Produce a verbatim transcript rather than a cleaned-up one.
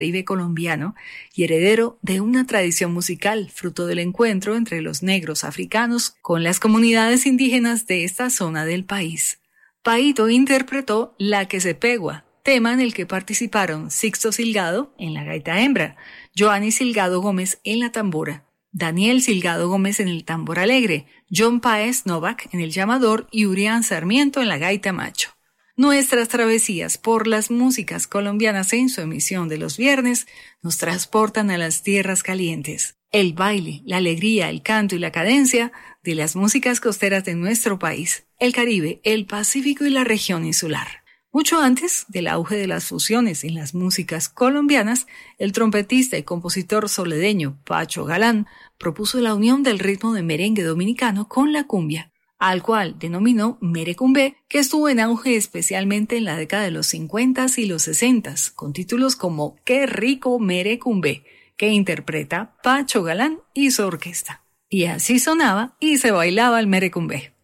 Caribe colombiano y heredero de una tradición musical, fruto del encuentro entre los negros africanos con las comunidades indígenas de esta zona del país. Paito interpretó La que se pegua, tema en el que participaron Sixto Silgado en la gaita hembra, Joanny Silgado Gómez en la tambora, Daniel Silgado Gómez en el tambor alegre, John Páez Novak en el llamador y Urián Sarmiento en la gaita macho. Nuestras travesías por las músicas colombianas en su emisión de los viernes nos transportan a las tierras calientes. El baile, la alegría, el canto y la cadencia de las músicas costeras de nuestro país, el Caribe, el Pacífico y la región insular. Mucho antes del auge de las fusiones en las músicas colombianas, el trompetista y compositor soledeño Pacho Galán propuso la unión del ritmo de merengue dominicano con la cumbia, al cual denominó merecumbé, que estuvo en auge especialmente en la década de los cincuentas y los sesentas, con títulos como Qué rico merecumbé, que interpreta Pacho Galán y su orquesta. Y así sonaba y se bailaba el merecumbé.